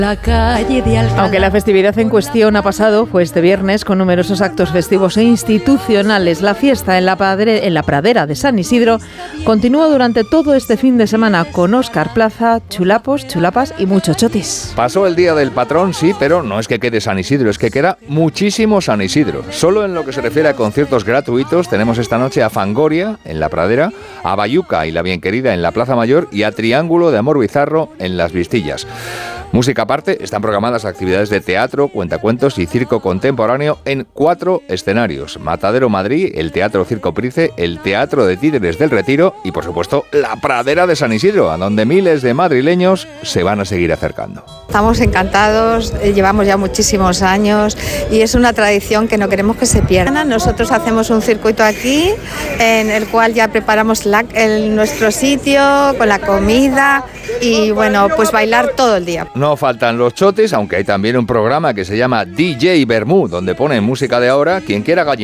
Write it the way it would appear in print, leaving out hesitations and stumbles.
La calle de Alcalá. Aunque la festividad en cuestión ha pasado, fue este viernes con numerosos actos festivos e institucionales. La fiesta en la pradera de San Isidro continúa durante todo este fin de semana con Óscar Plaza, chulapos, chulapas y mucho chotis. Pasó el día del patrón, sí, pero no es que quede San Isidro, es que queda muchísimo San Isidro. Solo en lo que se refiere a conciertos gratuitos tenemos esta noche a Fangoria en la pradera, a Bayuca y la Bienquerida en la Plaza Mayor y a Triángulo de Amor Bizarro en Las Vistillas. Música aparte, están programadas actividades de teatro, cuentacuentos y circo contemporáneo en 4 escenarios. Matadero Madrid, el Teatro Circo Price, el Teatro de Títeres del Retiro y, por supuesto, la pradera de San Isidro, a donde miles de madrileños se van a seguir acercando. Estamos encantados, llevamos ya muchísimos años y es una tradición que no queremos que se pierda. Nosotros hacemos un circuito aquí en el cual ya preparamos nuestro sitio con la comida y bueno, pues bailar todo el día. No faltan los chotes, aunque hay también un programa que se llama DJ Bermú, donde ponen música de ahora, quien quiera